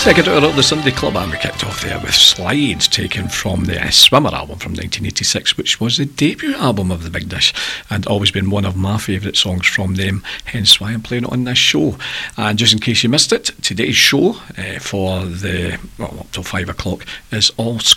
Second hour of the Sunday Club, and we kicked off there with Slides, taken from the Swimmer album from 1986, which was the debut album of the Big Dish, and always been one of my favourite songs from them, hence why I'm playing it on this show. And just in case you missed it, today's show for the, up till 5 o'clock is all